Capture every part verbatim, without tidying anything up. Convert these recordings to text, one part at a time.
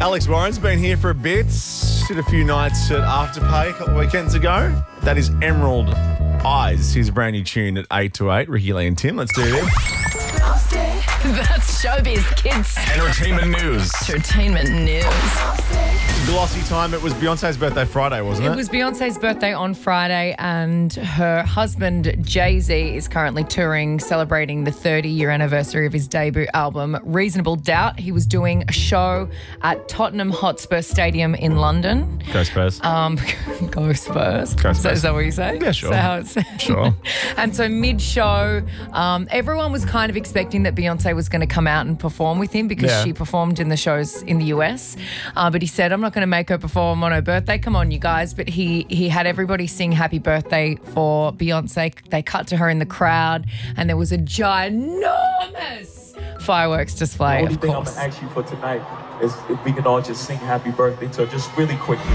Alex Warren's been here for a bit. Did a few nights at Afterpay a couple of weekends ago. That is Emerald Eyes. Here's a brand new tune at eight to eight. Ricky Lee and Tim, let's do this. That's showbiz, kids. Entertainment news. Entertainment news. Glossy time. It was Beyonce's birthday Friday, wasn't it? It was Beyonce's birthday on Friday, and her husband, Jay-Z, is currently touring, celebrating the thirty-year anniversary of his debut album, Reasonable Doubt. He was doing a show at Tottenham Hotspur Stadium in London. Go Spurs. Um, go Spurs. Go Is that- Spurs. Is that what you say? Yeah, sure. Is that how it's Sure. And so mid-show, um, everyone was kind of expecting that Beyonce was going to come out and perform with him because Yeah. she performed in the shows in the U S. Uh, but he said, I'm not going to make her perform on her birthday. Come on, you guys. But he he had everybody sing happy birthday for Beyonce. They cut to her in the crowd, and there was a ginormous fireworks display, The only of thing I'm course. gonna ask you for tonight is if we can all just sing happy birthday to her, just really quickly.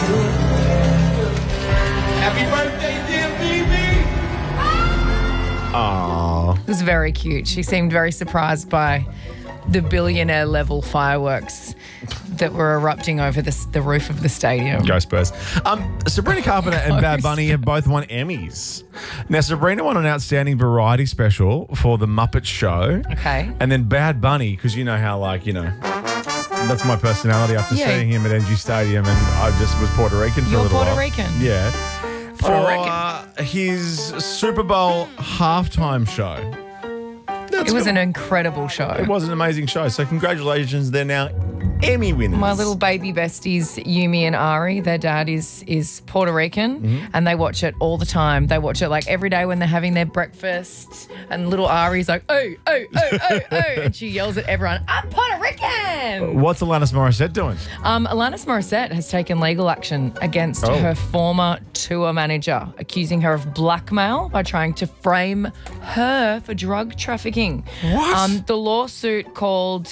Happy birthday, dear baby! Aww. It was very cute. She seemed very surprised by the billionaire level fireworks that were erupting over the, the roof of the stadium. Go Spurs. Um, Sabrina Carpenter and Bad Bunny have both won Emmys. Now, Sabrina won an outstanding variety special for The Muppet Show. Okay. And then Bad Bunny, because you know how, like, you know, that's my personality after Yeah. seeing him at N G Stadium, and I just was Puerto Rican for You're a little Puerto while. Rican? Yeah. For Puerto Rican. uh, his Super Bowl halftime show. That's It was cool. an incredible show. It was an amazing show. So congratulations, they're now Emmy winners. My little baby besties, Yumi and Ari, their dad is is Puerto Rican, Mm-hmm. and they watch it all the time. They watch it like every day when they're having their breakfast, and little Ari's like, oh, oh, oh, oh, oh, and she yells at everyone, I'm Puerto Rican! What's Alanis Morissette doing? Um, Alanis Morissette has taken legal action against Oh. her former tour manager, accusing her of blackmail by trying to frame her for drug trafficking. What? Um, the lawsuit called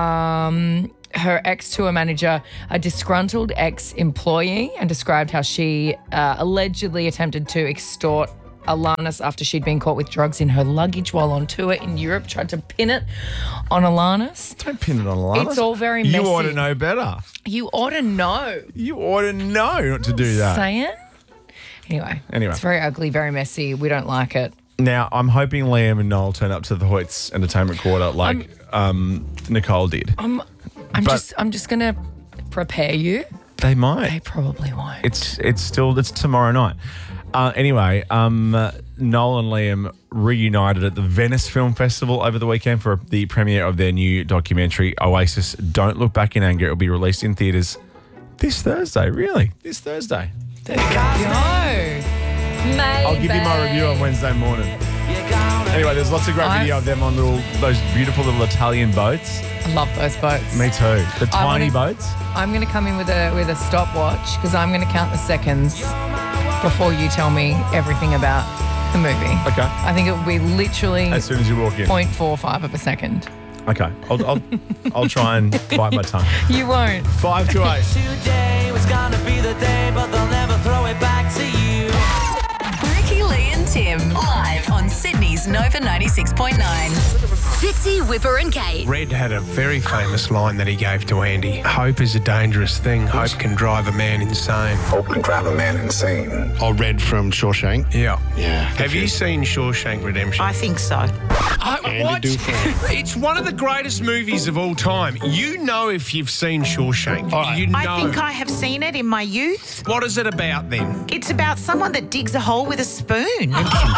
um, her ex-tour manager a disgruntled ex-employee and described how she uh, allegedly attempted to extort Alanis after she'd been caught with drugs in her luggage while on tour in Europe, tried to pin it on Alanis. Don't pin it on Alanis. It's all very You messy. ought to know better. You ought to know. You ought to know not to do that. Saying? Anyway. Anyway. It's very ugly, very messy. We don't like it. Now, I'm hoping Liam and Noel turn up to the Hoyts Entertainment Quarter like um, Nicole did. I'm I'm But- just I'm just gonna prepare you. They They might. probably won't. It's it's still it's tomorrow night. Uh, anyway, um, uh, Noel and Liam reunited at the Venice Film Festival over the weekend for the premiere of their new documentary, Oasis, Don't Look Back in Anger. It will be released in theatres this Thursday. Really? This Thursday. There you go. Maybe. I'll give you my review on Wednesday morning. Anyway, there's lots of great Nice. video of them on little those beautiful little Italian boats. I love those boats. Me too. The I tiny wanna- boats. I'm gonna come in with a with a stopwatch because I'm gonna count the seconds before you tell me everything about the movie. Okay. I think it will be literally As soon as you walk in. zero point four five of a second. Okay. I'll I'll, I'll try and bite my tongue. You won't. Five to eight. Today was gonna be the day, but they'll never throw it back to you. Ricky, Lee and Tim, live on Sydney's Nova ninety-six point nine. Fitzy, Whipper and Kate. Red had a very famous line that he gave to Andy. Hope is a dangerous thing. Hope can drive a man insane. Hope can drive a man insane. Oh, Red from Shawshank. Yeah. Yeah. Have you seen Shawshank Redemption? I think so. I, Andy what? Dufresne. It's one of the greatest movies of all time. You know if you've seen Shawshank. All right. You know. I think I have seen it in my youth. What is it about then? It's about someone that digs a hole with a spoon.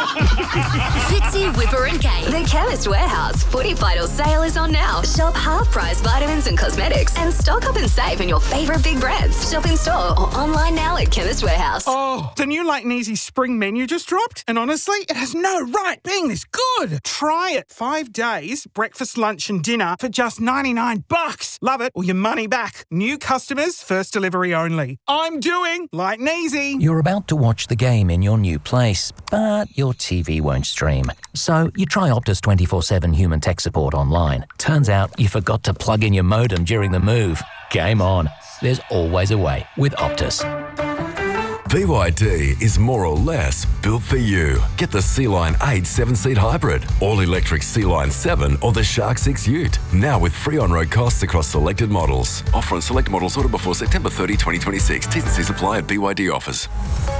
Fitzy, Whipper and Kate. The Chemist Warehouse Footy Vital sale is on now. Shop half-price vitamins and cosmetics and stock up and save in your favourite big brands. Shop in store or online now at Chemist Warehouse. Oh, the new Light and Easy spring menu just dropped, and honestly, it has no right being this good. Try it. Five days, breakfast, lunch, and dinner for just ninety-nine bucks. Love it or your money back. New customers, first delivery only. I'm doing Light and Easy. You're about to watch the game in your new place, but your T V won't stream. So you try Optus twenty-four seven human tech support online. Turns out you forgot to plug in your modem during the move. Game on. There's always a way with Optus. B Y D is more or less built for you. Get the Sea-Line eight seven-seat hybrid, all-electric Sea-Line seven or the Shark six Ute. Now with free on-road costs across selected models. Offer on select models ordered before September thirtieth, twenty twenty-six. T's and C's apply at B Y D offers.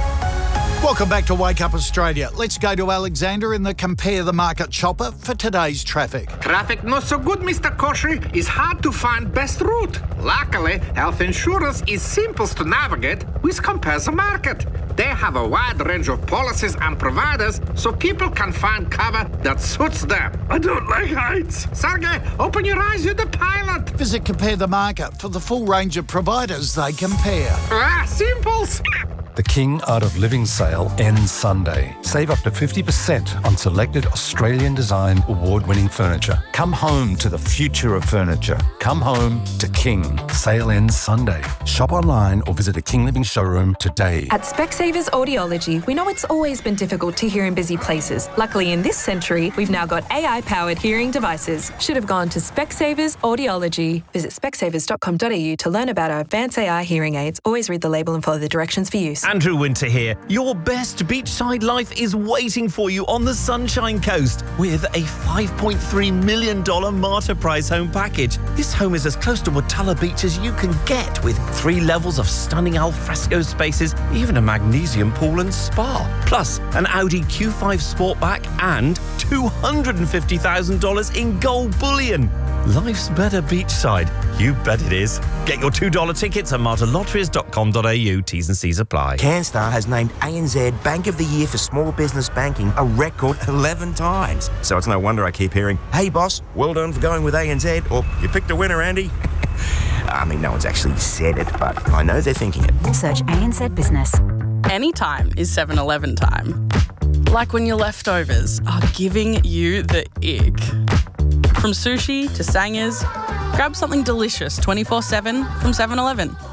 Welcome back to Wake Up Australia. Let's go to Alexander in the Compare the Market chopper for today's traffic. Traffic not so good, Mister Koshy. It's hard to find best route. Luckily, health insurance is simple to navigate with Compare the Market. They have a wide range of policies and providers so people can find cover that suits them. I don't like heights. Sergey, open your eyes, you're the pilot. Visit Compare the Market for the full range of providers they compare. Ah, simples. The King Art of Living sale ends Sunday. Save up to fifty percent on selected Australian design award-winning furniture. Come home to the future of furniture. Come home to King. Sale ends Sunday. Shop online or visit a King Living showroom today. At Specsavers Audiology, we know it's always been difficult to hear in busy places. Luckily, in this century, we've now got A I-powered hearing devices. Should have gone to Specsavers Audiology. Visit specsavers dot com dot a u to learn about our advanced A I hearing aids. Always read the label and follow the directions for use. Andrew Winter here. Your best beachside life is waiting for you on the Sunshine Coast with a five point three million dollars Martyr Prize home package. This home is as close to Watala Beach as you can get, with three levels of stunning alfresco spaces, even a magnesium pool and spa. Plus, an Audi Q five Sportback and two hundred fifty thousand dollars in gold bullion. Life's better beachside. You bet it is. Get your two dollar tickets at martyr lotteries dot com dot a u. T's and C's apply. CanStar has named A N Z Bank of the Year for Small Business Banking a record eleven times. So it's no wonder I keep hearing, hey boss, well done for going with A N Z, or you picked a winner, Andy. I mean, no one's actually said it, but I know they're thinking it. Search A N Z Business. Anytime is seven eleven time. Like when your leftovers are giving you the ick. From sushi to sangers, grab something delicious twenty-four seven from seven eleven.